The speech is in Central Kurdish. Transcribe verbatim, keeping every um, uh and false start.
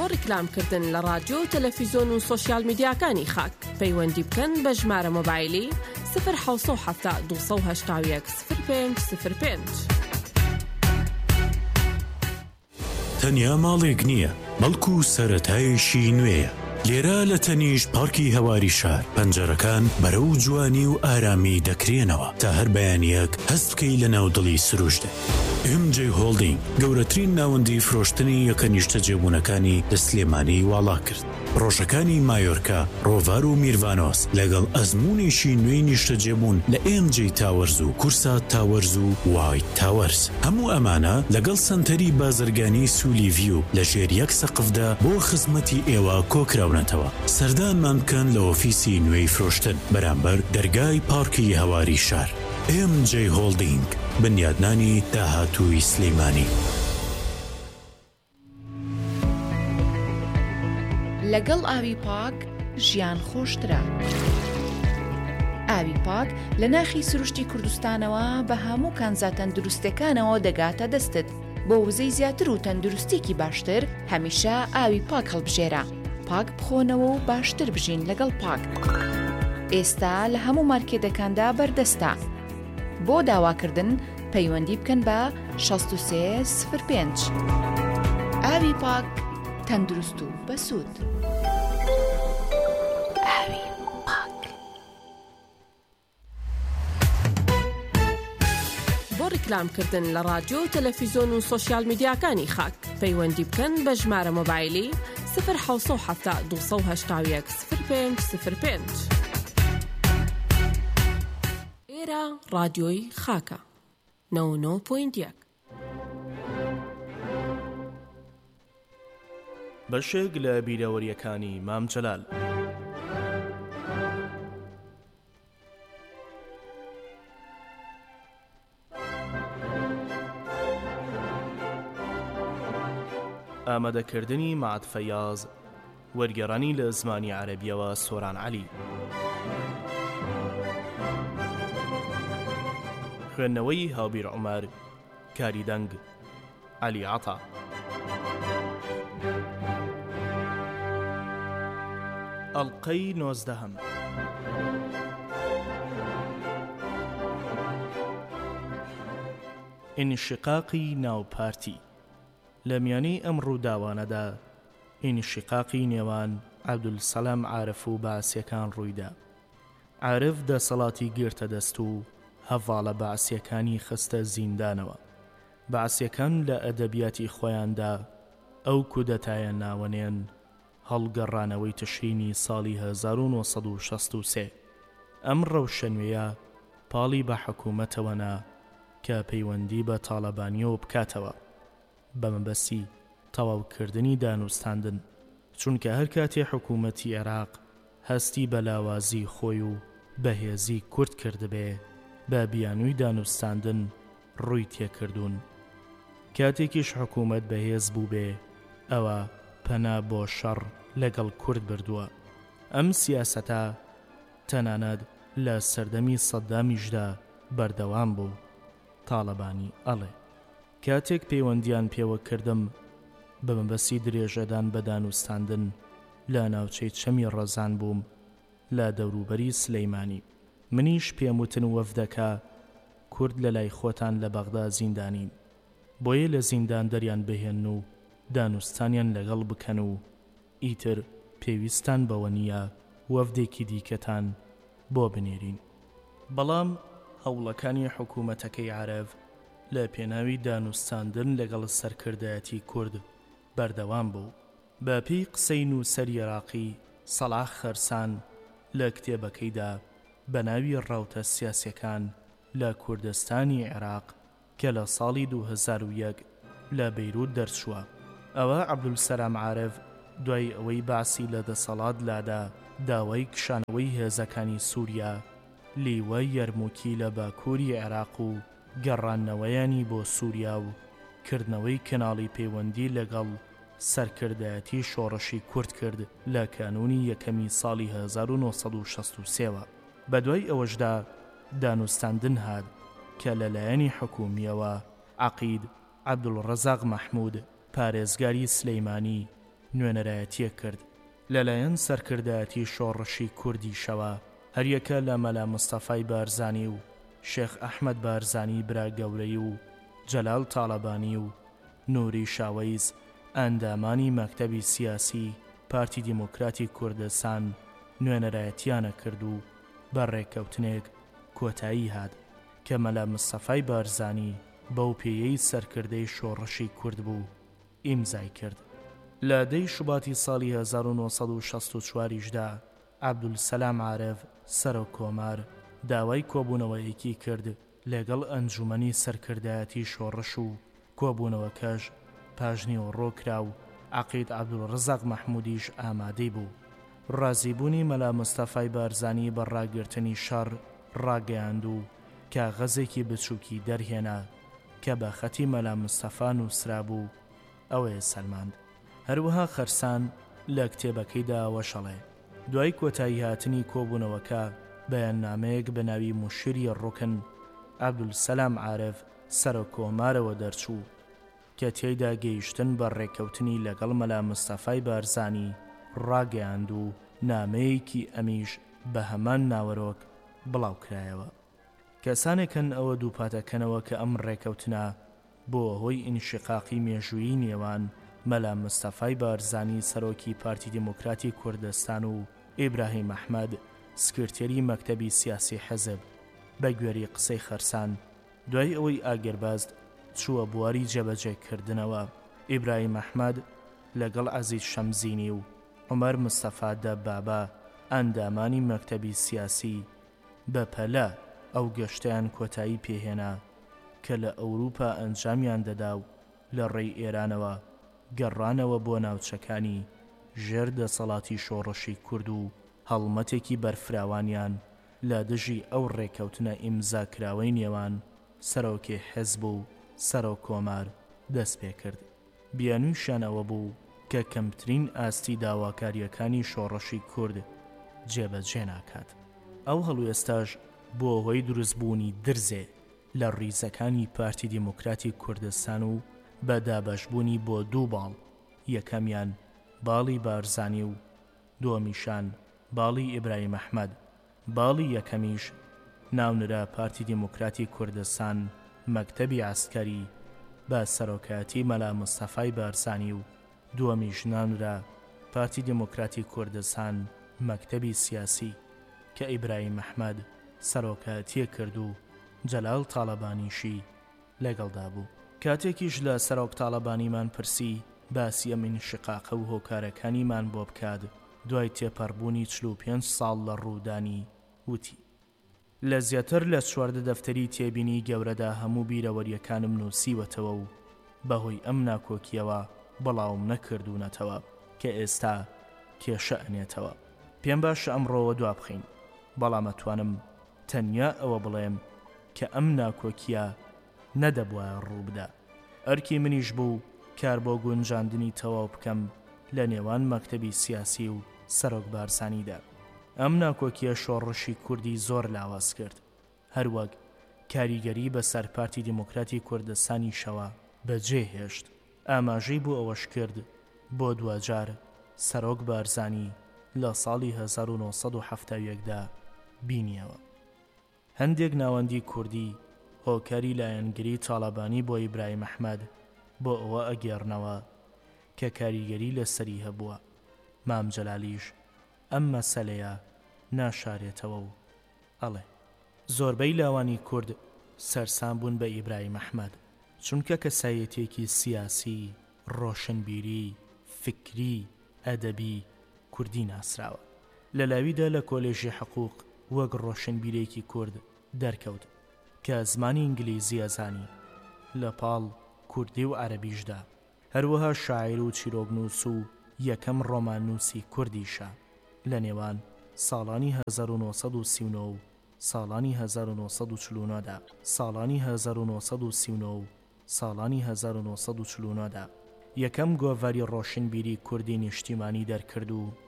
بۆ ڕیکلامکردن لە رادیۆ و تەلەڤیزۆن و سۆشیال میدیاکانی خاک پەیوەندی بکەن بە ژمارە مۆبایلی صفر حەوت هەفتا دوو سەد و هەشتا و یەک صفر پێنج صفر پێنج. تەنیا ماڵێک نییە، بەڵکو سەرەتایشی نوێیە. لێرە لە تەنیش پارکی هەواری شار پەنجەرەکان بەرەو جوانی و ئارامی دەکرێنەوە تا هەر بەیانیەک هەست بکەی لە ناودڵی سروشتە. ئێم جێ هۆڵدینگ گەورەترین ناوەندی فرۆشتنی یەکە نیشتە جێبوونەکانی لە سلێمانی واڵا کرد. ڕۆژەکانی مایۆرکا، ڕۆڤار و میروانۆس لەگەڵ ئەزمونێکی نوێی نیشتە جێبوون لە ئێم جێ تاوەرز و کورسا تاوەرز و وایت تاوەرز. هەموو ئەمانە لەگەڵ سنتەری بازرگانی سولی ڤیو لە ژێر یەک سەقفدا بۆ خزمەتی ئێوە کۆکراونەتەوە. سەردانمان بکەن لە ئۆفیسی نوێی فرۆشتن بەرامبەر دەرگای پارکی هەواری شار. ئێم جێ هۆڵدینگ، بنیادنانی داهاتووی سلێمانی. لەگەڵ ئاوی پاک ژیان خۆشترە. ئاوی پاک لە ناخی سروشتی کوردستانەوە بە هەموو کانزا تەندروستەکانەوە دەگاتە دەستت. بۆ وزەی زیاتر و تەندروستێکی باشتر هەمیشە ئاوی پاک هەڵبژێرە. پاک بخۆنەوە و باشتر بژین لەگەڵ پاک. ئێستا لە هەموو مارکێتەکاندا بەردەستە. بۆ داواکردن پەیوەندی بکەن بە شەست و سێ صفر پێنج. ئاوی پاک تەندروست و بەسوود. ئاوی پاک. بۆ ڕیکلامکردن لە رادیۆ و تەلەڤیزۆن و سۆشیال میدیاکانی خاک پەیوەندی بکەن بە ژمارە مۆبایلی صفر حەوت هەفتا دوو سەد و هەشتا و یەک صفر پێنج صفر پێنج. ئێرە رادیۆی خاکە نەوە و نۆ پۆینت یەک. بەشێک لە بیرەوەریەکانی مام جەلال. ئامادەکردنی مەعەد فەیاض، وەرگێڕانی لە زمانی عەرەبیەوە سۆران عەلی. خوێندنەوەی هاوبیر عومەر، کاری دەنگ عەلی عەتا. ئەڵقەی نۆزدەهەم. ئینشقاقی ناوپارتی. لە میانەی ئەم ڕووداوانەدا ئینشقاقی نێوان عەبدولسەلام عارف و بەعسیەکان ڕوویدا. عارف دەسەڵاتی گرتە دەست و هەڤاڵە بەعسیەکانی خستە زیندانەوە. بەعسیەکان لە ئەدەبیاتی خۆیاندا ئەو کودەتایە ناوەنێن هەڵگەڕانەوەی تشرینی ساڵی هەزار و نۆ سەد و شەست و سێ. ئەم ڕەوشەنوێیە پاڵی بە حکوومەتەوەنا کە پەیوەندی بە تاڵەبانیەوە بکاتەوە بە مەبەستی تەواوکردنی دانوستاندن، چونکە هەر کاتێ حکوومەتی عێراق هەستی بە لاوازی خۆی و بەهێزی کورد کردبێ بە بیانووی دانوستاندن ڕووی تێکردوون. کاتێکیش حکوومەت بەهێز بوو بێ ئەوە پەنا بۆ شەڕ لەگەڵ کورد بردووە. ئەم سیاسەتە تەنانەت لە سەردەمی سەددامیشدا بەردەوام بوو. تاڵەبانی ئەڵێ کاتێک پەیوەندیان پێوە کردم بە مەبەستی درێژەدان بە دانوستاندن لە ناوچەی چەمی ڕەزان بووم لە دەوروبەری سلەیمانی. منیش پێم وتن وەفدەکە کورد لە لای خۆتان لە بەغدا زیندانین، بۆیە لە زیندان دەریان بهێن و دانوستانیان لەگەڵ بکەن و ئیتر پێویستان بەوە نییە وەفدێکی دیکەتان بۆ بنێرین. بەڵام هەوڵەکانی حکوومەتەکەی عەرەب لە پێناوی دانوستاندن لەگەڵ سەرکردایەتی کورد بەردەوام بوو. بە پێی قسەی نووسەری عێراقی سەلاح خەرسان لە کتێبەکەیدا بە ناوی ڕاوتە سیاسیەکان لە کوردستانی عێراق کە لە ساڵی دوو هەزار و یەک لە بەیروت دەرچووە. ئەوە عەبدولسەلام عارف دوای ئەوەی باسی لە دەسەڵات لادا داوای کشانەوەی هێزەکانی سووریا، لیوە یەرموکی لە باکووری عێراق و گەڕانەوەیانی بۆ سووریا و کردنەوەی کەناڵی پەیوەندی لەگەڵ سەرکردایەتی شۆڕشی کورد کرد لە کانونی یەکەمی ساڵی هەزار و نۆ سەد و شەست و سێوە. بەدوای ئەوەشدا دانوستاندن هات کە لەلایەنی حکومیەوە عەقید عەبدولڕەزاق مەحموود پارێزگاری سلەیمانی نوێنەرایەتیە کرد لەلایەن سەرکردایەتی شۆڕشی کوردی شەوە هەریەکە لە مەلا مستەفای بارزانی و شێخ ئەحمەد بارزانی برا گەورەی و جەلال تاڵەبانی و نووری شاوەیز ئەندامانی مەکتەبی سیاسی پارتی دیموکراتی کوردستان نوێنەرایەتیانە کرد و بەڕێکەوتنێک کۆتایی هات کە مەلا مستەفای بارزانی بەو پێیەی سەرکردەی شۆڕشی کورد بوو ئیمزای کرد. لە دەی شوباتی ساڵی هەزار و نۆسەد و شەست و چواریشدا عەبدولسەلام عارف سەرۆک کۆمار داوای کۆبوونەوەیەکی کرد لەگەڵ ئەنجومەنی سەرکردایەتی شۆڕش و کۆبوونەوەکەش پاژنی و ڕۆکرا و عەقید عەبدولڕەزاق مەحموودیش ئامادەی بوو. ڕازیبوونی مەلا مستەفای بارزانی بە ڕاگررتنی شەڕ ڕاگەیاند و کاغەزێکی بچووکی دەرهێنا کە بە خەتی مەلا مستەفا نووسرا بوو ئەوەیە سەلماند. هەروەها خەرسان لە کتێبەکەیدا وەشەڵێ دوای کۆتایی هاتنی کۆبوونەوەکە بەیاننامەیەک بە ناوی موشیری ڕوکن عەبدولسەلام عارف سەرۆک کۆمارەوە دەرچوو کە تێیدا گەیشتن بە ڕێکەوتنی لەگەڵ مەلا مستەفای بارزانی ڕاگەیاند و نامەیەکی ئەمیش بە هەمان ناوەرۆک بڵاوکرایەوە. کەسانێکن ئەوە دووپاتەکەنەوە کە ئەم ڕێکەوتنە بۆ هۆی ئینشقاقی مێژوویی نێوان مەلا مستەفای بارزانی سەرۆکی پارتی دیموکراتی کوردستان و ئیبراهیم ئەحمەد سکرتێری مەکتەبی سیاسی حەزب بە گوێری قسەی خەرسان دوای ئەوەی ئاگرباز چووە بواری جێبەجێکردنەوە. ئیبراهیم ئەحمەد لەگەڵ عەزیز شەمزینی و عومەر مستەفا دە بابا ئەندامانی مەکتەبی سیاسی بە پەلە ئەو گەشتیان کۆتایی پێهێنا کە لە ئەوروپا ئەنجامیان دەدا و لە ڕێی ئێرانەوە گەڕانەوە بۆ ناوچەکانی ژێر دەسەڵاتی شۆڕشی کورد و هەڵمەتێکی بەرفراوانیان لە دژی ئەو ڕێکەوتنە ئیمزاکراوەی نێوان سەرۆکی حیزب و سەرۆک کۆمار دەست پێ کرد. بیانوویشیان ئەوە بوو کە کەمترین ئاستی داواکاریەکانی شۆڕشی کورد جێبەجێ ناکات. ئەو هەڵوێستاش بۆ هۆی دروستبوونی درزێ لە ڕیزەکانی پارتی دیموکراتی کوردستان و بە دابەشبوونی بۆ دوو باڵ، یەکەمیان باڵی بارزانی و دووەمیشان باڵی ئیبراهیم ئەحمەد. باڵی یەکەمیش ناونرا پارتی دیموکراتی کوردستان مەکتەبی عەسکەری بە سەرۆکایەتی مەلا مستەفای بارزانی و دووەمیش ناونرا پارتی دیموکراتی کوردستان مەکتەبی سیاسی کە ئیبراهیم ئەحمەد سەرۆکایەتیە کرد و جەلال تاڵەبانیشی لەگەڵدا بوو. کاتێکیش لە سەرۆک تاڵەبانیمان پرسی باسی ئەم ئینشقاقە و هۆکارەکانیمان بۆ بکات دوای تێپەڕبوونی چل و پێنج ساڵ لە ڕوودانی وتی لە زیاتر لە چواردە دەفتەری تێبینی گەورەدا هەموو بیرەوەریەکانم نووسیوەتەوە و بەهۆی ئەم ناکۆکیەوە بەڵاوم نەکردوونەتەوە کە ئێستا کێشە ئەنێتەوە. پێم باشە ئەمڕۆوە دوابخەین، بەڵام ئەتوانم تەنیا ئەوە بڵێم کە ئەم ناکۆکیە نەدەبووە ڕوو بدا. ئەرکی منیش بوو کار بۆ گونجاندنی تەواو بکەم لە نێوان مەکتەبی سیاسی و سەرۆک بارزانیدا. ئەم ناکۆکیە شۆڕشی کوردی زۆر لاواز کرد، هەروەک کاریگەری بەسەر پارتی دیموکراتی کوردستانی شەوە بەجێهێشت. ئاماژەی بۆ ئەوەش کرد بۆ دوجار سەرۆک بارزانی لە ساڵی هەزار و نۆسەد و هەفتاد و یەکدا بینیەوە. هەندێک ناوەندی کوردی هۆکاری لایەنگری تاڵەبانی بۆ ئیبراهیم ئەحمەد بۆ ئەوە ئەگێڕنەوە کە کاریگەری لەسەری هەبووە. مام جەلالیش ئەم مەسەلەیە ناشارێتەوە و ئەڵێ زۆربەی لاوانی کورد سەرسام بوون بە ئیبراهیم ئەحمەد چونکە کەسایەتێکی سیاسی، ڕۆشنبیری، فکری، ئەدەبی کوردی ناسراوە. لە لاویدا لە کۆلێژی حقوق وەک ڕۆشنبیرێکی کورد دەرکەوت کە زمانی ئینگلیزی ئەزانی، لە پاڵ کوردی و عەرەبیشدا. هەروەها شاعیر و چیرۆکنووس و یەکەم ڕۆماننووسی کوردیشە. لە نێوان ساڵانی هەزار و نۆسەد و سی و نۆ و ساڵانی هەزار و نۆسەد و چل و نۆدا ساڵانی هەزار و نۆسەد و سی و نۆ و ساڵانی هەزار و نۆسەد و چل و نۆدا یەکەم گۆڤاری ڕۆشنبیری کوردی نیشتیمانی دەرکرد و